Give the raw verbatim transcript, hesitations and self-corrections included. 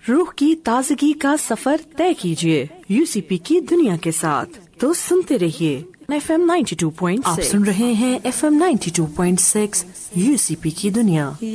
रूह की ताजगी का सफर तय कीजिए यूसीपी की दुनिया के साथ। तो सुनते रहिए F M ninety two point six. आप सुन रहे हैं F M ninety two point six UCP की दुनिया।